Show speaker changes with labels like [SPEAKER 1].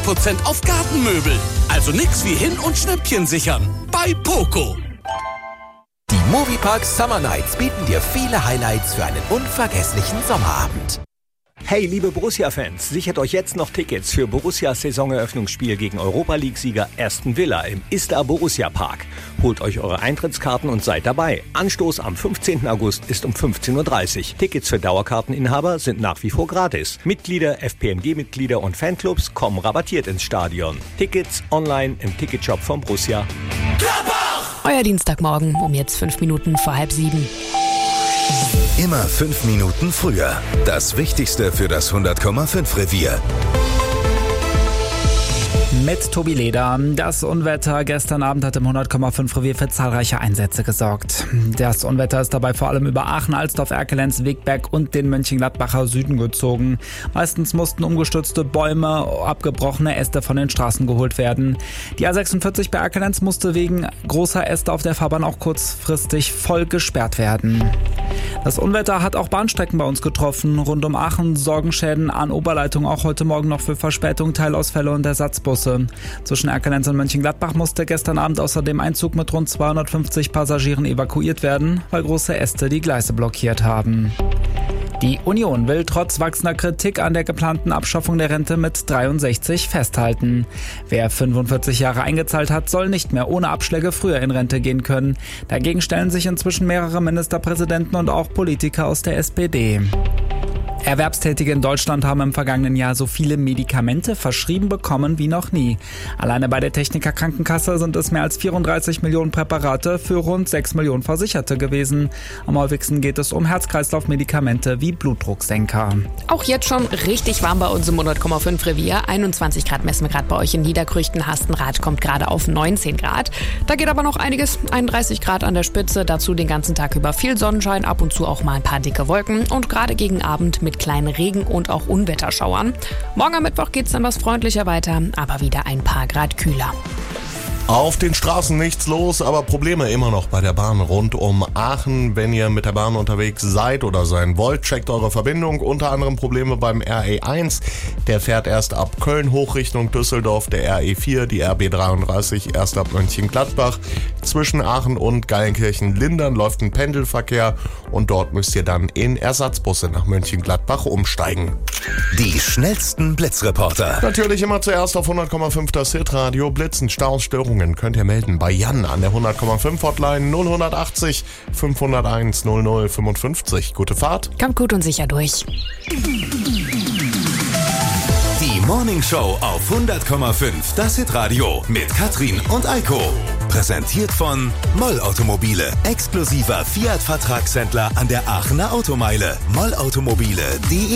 [SPEAKER 1] 20% auf Gartenmöbel. Also nix wie hin- und Schnäppchen sichern. Bei Poco.
[SPEAKER 2] Die Moviepark Summer Nights bieten dir viele Highlights für einen unvergesslichen Sommerabend.
[SPEAKER 3] Hey, liebe Borussia-Fans, sichert euch jetzt noch Tickets für Borussias Saisoneröffnungsspiel gegen Europa-League-Sieger Aston Villa im Istar Borussia Park. Holt euch eure Eintrittskarten und seid dabei. Anstoß am 15. August ist um 15.30 Uhr. Tickets für Dauerkarteninhaber sind nach wie vor gratis. Mitglieder, FPMG-Mitglieder und Fanclubs kommen rabattiert ins Stadion. Tickets online im Ticketshop von Borussia.
[SPEAKER 4] Euer Dienstagmorgen um jetzt 5 Minuten vor 6:30.
[SPEAKER 2] Immer 5 Minuten früher. Das Wichtigste für das 100,5 Revier.
[SPEAKER 5] Mit Tobi Leder. Das Unwetter gestern Abend hat im 100,5 Revier für zahlreiche Einsätze gesorgt. Das Unwetter ist dabei vor allem über Aachen, Alsdorf, Erkelenz, Wegberg und den Mönchengladbacher Süden gezogen. Meistens mussten umgestürzte Bäume, abgebrochene Äste von den Straßen geholt werden. Die A46 bei Erkelenz musste wegen großer Äste auf der Fahrbahn auch kurzfristig voll gesperrt werden. Das Unwetter hat auch Bahnstrecken bei uns getroffen. Rund um Aachen sorgen Schäden an Oberleitungen auch heute Morgen noch für Verspätung, Teilausfälle und Ersatzbusse. Zwischen Erkelenz und Mönchengladbach musste gestern Abend außerdem ein Zug mit rund 250 Passagieren evakuiert werden, weil große Äste die Gleise blockiert haben. Die Union will trotz wachsender Kritik an der geplanten Abschaffung der Rente mit 63 festhalten. Wer 45 Jahre eingezahlt hat, soll nicht mehr ohne Abschläge früher in Rente gehen können. Dagegen stellen sich inzwischen mehrere Ministerpräsidenten und auch Politiker aus der SPD. Erwerbstätige in Deutschland haben im vergangenen Jahr so viele Medikamente verschrieben bekommen wie noch nie. Alleine bei der Techniker Krankenkasse sind es mehr als 34 Millionen Präparate für rund 6 Millionen Versicherte gewesen. Am häufigsten geht es um Herz-Kreislauf-Medikamente wie Blutdrucksenker.
[SPEAKER 4] Auch jetzt schon richtig warm bei uns im 100,5 Revier. 21 Grad messen wir gerade bei euch in Niederkrüchten. Hastenrath kommt gerade auf 19 Grad. Da geht aber noch einiges. 31 Grad an der Spitze. Dazu den ganzen Tag über viel Sonnenschein, ab und zu auch mal ein paar dicke Wolken. Und gerade gegen Abend mit kleinen Regen- und auch Unwetterschauern. Morgen am Mittwoch geht's dann was freundlicher weiter, aber wieder ein paar Grad kühler.
[SPEAKER 6] Auf den Straßen nichts los, aber Probleme immer noch bei der Bahn rund um Aachen. Wenn ihr mit der Bahn unterwegs seid oder sein wollt, checkt eure Verbindung. Unter anderem Probleme beim RE1. Der fährt erst ab Köln hoch Richtung Düsseldorf. Der RE4, die RB33 erst ab Mönchengladbach. Zwischen Aachen und Geilenkirchen-Lindern läuft ein Pendelverkehr und dort müsst ihr dann in Ersatzbusse nach Mönchengladbach umsteigen.
[SPEAKER 2] Die schnellsten Blitzreporter.
[SPEAKER 6] Natürlich immer zuerst auf 100,5 das Hitradio. Blitzen, Staus, Störungen könnt ihr melden bei Jan an der 100,5 Hotline 0180 501 0055. Gute Fahrt.
[SPEAKER 4] Kommt gut und sicher durch.
[SPEAKER 2] Die Morning Show auf 100,5 das Hitradio mit Katrin und Eiko. Präsentiert von Moll Automobile, exklusiver Fiat-Vertragshändler an der Aachener Automeile. mollautomobile.de